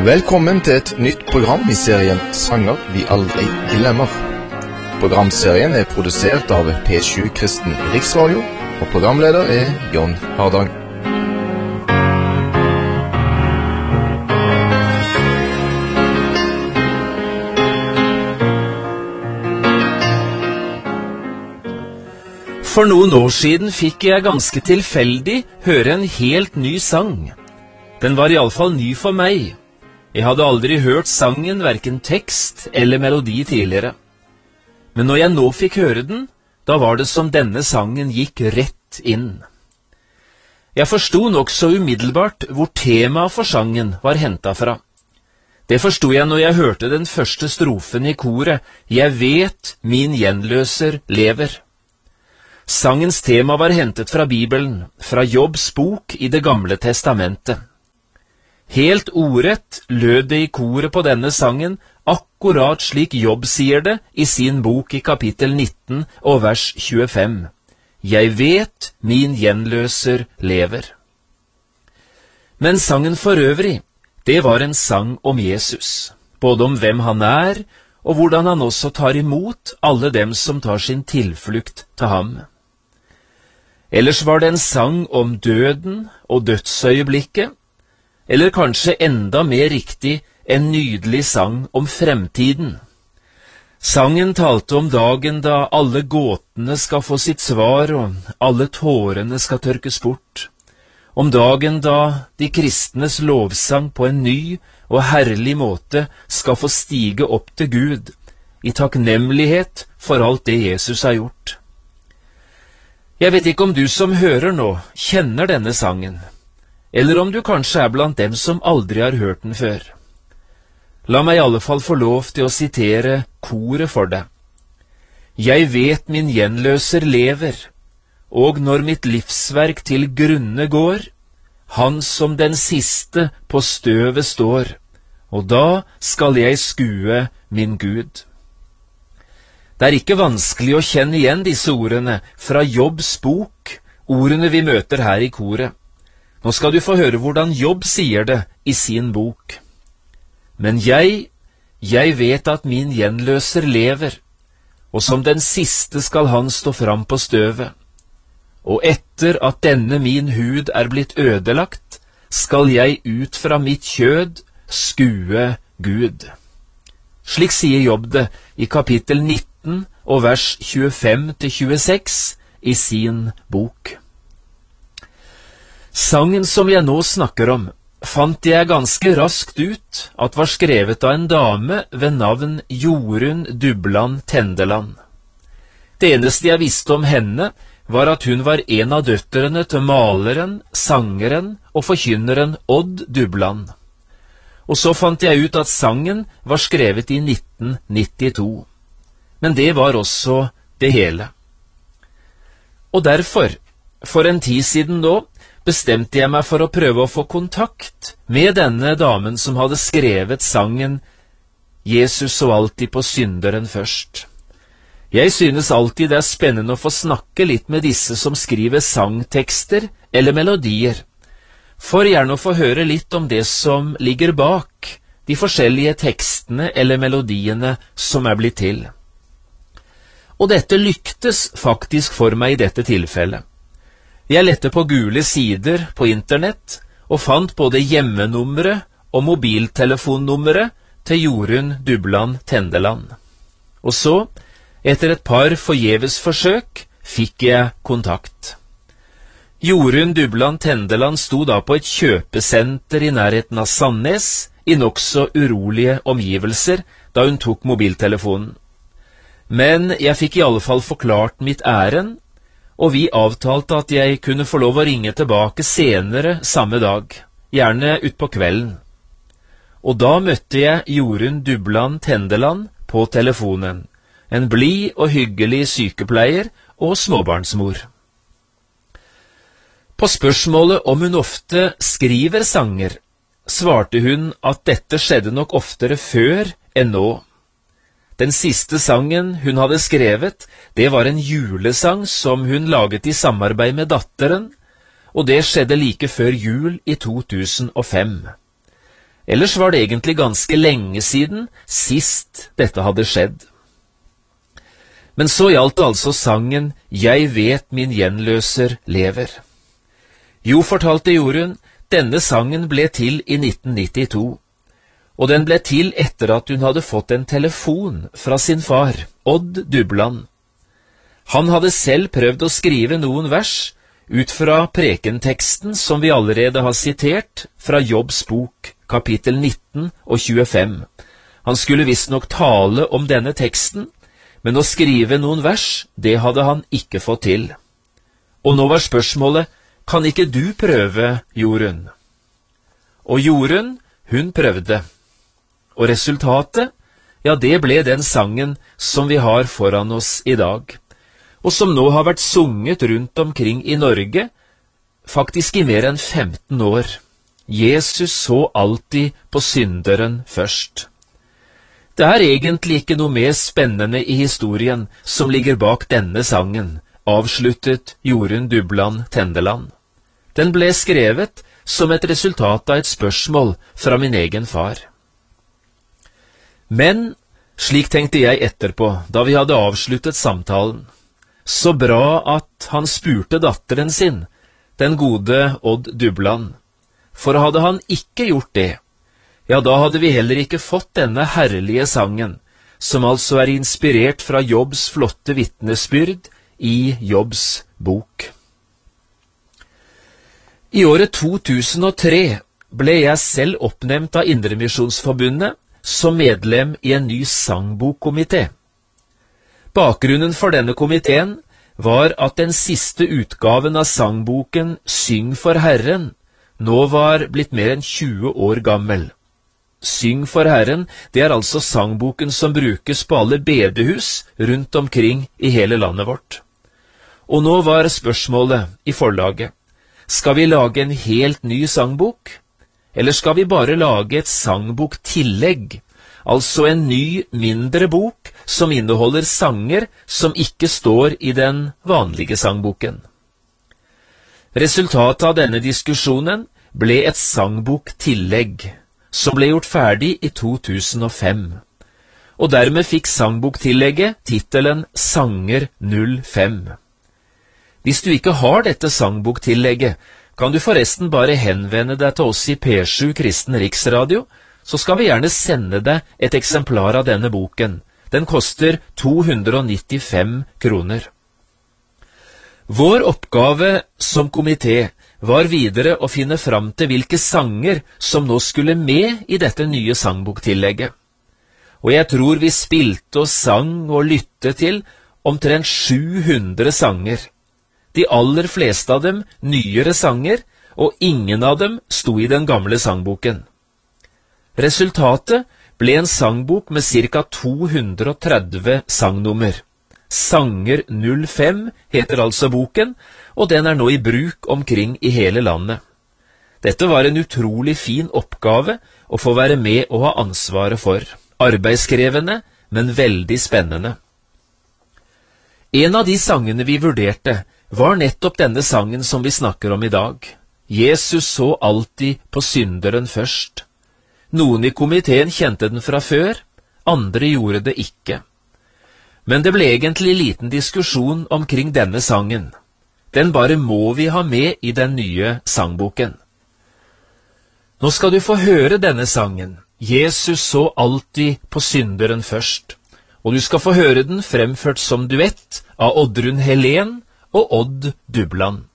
Velkommen til et nytt program i serien Sanger vi aldri glemmer. Programserien er produsert av P7 Kristen Riksradio, og programleder er John Hardang. For noen år siden fikk jeg ganske tilfeldig høre en helt ny sang. Den var i alle fall ny for meg. Jeg hadde aldri hørt sangen, hverken tekst eller melodi tidligere. Men når jeg nå fikk høre den, da var det som denne sangen gikk rett inn. Jeg forstod nokså umiddelbart hvor temaet for sangen var hentet fra. Det forstod jeg når jeg hørte den første strofen i koret, «Jeg vet min gjenløser lever». Sangens tema var hentet fra Bibelen, fra Jobbs bok i Det gamle testamentet. Helt ordrett lød det i koret på denne sangen, akkurat slik Jobb sier det i sin bok i kapittel 19 og vers 25. «Jeg vet min gjenløser lever». Men sangen for øvrig, det var en sang om Jesus, både om hvem han er, og hvordan han også tar imot alle dem som tar sin tilflukt til ham. Ellers var det en sang om døden og dødsøyeblikket, eller kanskje enda mer riktig, en nydelig sang om fremtiden. Sangen talte om dagen da alle gåtene skal få sitt svar, og alle tårene skal tørkes bort. Om dagen da de kristnes lovsang på en ny og herlig måte skal få stige opp til Gud, i takknemlighet for alt det Jesus har gjort. Jeg vet ikke om du som hører nå kjenner denne sangen, eller om du kanskje er blant dem som aldri har hørt den før. La meg i alle fall få lov til å sitere koret for deg. «Jeg vet min gjenløser lever, og når mitt livsverk til grunne går, han som den siste på støvet står, og da skal jeg skue min Gud». Det er ikke vanskelig å kjenne igjen disse ordene fra Jobbs bok, ordene vi møter her i koret. Nå skal du få høre hvordan Jobb sier det i sin bok. «Men jeg vet at min gjenløser lever, og som den siste skal han stå fram på støvet. Og etter at denne min hud er blitt ødelagt, skal jeg ut fra mitt kjød skue Gud». Slik sier Jobb det i kapittel 19 og vers 25-26 i sin bok. Sangen som jeg nå snakker om, fant jeg ganske raskt ut at var skrevet av en dame ved navn Jorunn Dubland Tendeland. Det eneste jeg visste om henne var at hun var en av døtrene til maleren, sangeren og forkynneren Odd Dubland. Og så fant jeg ut at sangen var skrevet i 1992. Men det var også det hele. Og derfor, for en tid siden nå, bestemte jeg meg for å prøve å få kontakt med denne damen som hadde skrevet sangen «Jesus så alltid på synderen først». Jeg synes alltid det er spennende å få snakke litt med disse som skriver sangtekster eller melodier, for gjerne å få høre litt om det som ligger bak de forskjellige tekstene eller melodiene som er blitt til. Og dette lyktes faktisk for meg i dette tilfellet. Jeg lette på gule sider på internett og fant både hjemmenummeret og mobiltelefonnummeret til Jorunn Dubland Tendeland. Og så, etter et par forgjeves forsøk, fikk jeg kontakt. Jorunn Dubland Tendeland sto da på et kjøpesenter i nærheten av Sandnes i nokså urolige omgivelser da hun tok mobiltelefonen. Men jeg fikk i alle fall forklart mitt ærend, og vi avtalte at jeg kunne få lov å ringe tilbake senere samme dag, gjerne ut på kvelden. Og da møtte jeg Jorunn Dubland Tendeland på telefonen, en blid og hyggelig sykepleier og småbarnsmor. På spørsmålet om hun ofte skriver sanger, svarte hun at dette skjedde nok oftere før enn nå. Den siste sangen hun hadde skrevet, det var en julesang som hun laget i samarbeid med datteren, og det skjedde like før jul i 2005. Ellers var det egentlig ganske lenge siden sist dette hadde skjedd. Men så gjaldt det altså sangen «Jeg vet min gjenløser lever». Jo, fortalte Jorunn, denne sangen ble til i 1992, og den ble til etter at hun hadde fått en telefon fra sin far, Odd Dubland. Han hadde selv prøvd å skrive noen vers ut fra prekenteksten som vi allerede har sitert fra Jobbs bok, kapittel 19 og 25. Han skulle visstnok tale om denne teksten, men å skrive noen vers, det hadde han ikke fått til. Og nå var spørsmålet, kan ikke du prøve, Jorunn? Og Jorunn, hun prøvde. Og resultatet, ja, det ble den sangen som vi har foran oss i dag, og som nå har vært sunget rundt omkring i Norge, faktisk i mer enn 15 år. Jesus så alltid på synderen først. Det er egentlig ikke noe mer spennende i historien som ligger bak denne sangen, avsluttet Jorunn Dubland Tendeland. Den ble skrevet som et resultat av et spørsmål fra min egen far. Men, slik tenkte jeg etterpå, da vi hadde avsluttet samtalen, så bra at han spurte datteren sin, den gode Odd Dubland. For hadde han ikke gjort det, ja, da hadde vi heller ikke fått denne herlige sangen, som altså er inspirert fra Jobbs flotte vitnesbyrd i Jobbs bok. I året 2003 ble jeg selv oppnevnt av Indremisjonsforbundet som medlem i en ny sangbokkomité. Bakgrunnen for denne komiteen var at den siste utgaven av sangboken Syng for Herren nå var blitt mer enn 20 år gammel. Syng for Herren, det er altså sangboken som brukes på alle bedehus rundt omkring i hele landet vårt. Og nå var spørsmålet i forlaget, skal vi lage en helt ny sangbok, eller skal vi bare lage et sangboktillegg, altså en ny, mindre bok som inneholder sanger som ikke står i den vanlige sangboken? Resultatet av denne diskusjonen ble et sangboktillegg, som ble gjort ferdig i 2005. Og dermed fikk sangboktillegget titelen Sanger 05. Hvis du ikke har dette sangboktillegget, kan du forresten bare henvende deg til oss i P7 Kristen Riksradio, så skal vi gjerne sende deg et eksemplar av denne boken. Den koster 295 kroner. Vår oppgave som komité var videre å finne fram til hvilke sanger som nå skulle med i dette nye sangboktillegget. Og jeg tror vi spilte og sang og lyttet til omtrent 700 sanger. De aller fleste av dem nyere sanger, og ingen av dem sto i den gamle sangboken. Resultatet ble en sangbok med ca. 230 sangnummer. Sanger 05 heter altså boken, og den er nå i bruk omkring i hele landet. Dette var en utrolig fin oppgave å få være med og ha ansvaret for. Arbeidskrevende, men veldig spennende. En av de sangene vi vurderte var nettopp denne sangen som vi snakker om i dag. Jesus så alltid på synderen først. Noen i komiteen kjente den fra før, andre gjorde det ikke. Men det ble egentlig liten diskusjon omkring denne sangen. Den bare må vi ha med i den nye sangboken. Nå skal du få høre denne sangen. Jesus så alltid på synderen først. Og du skal få høre den fremført som duett av Oddrun Helen og Odd Dubland.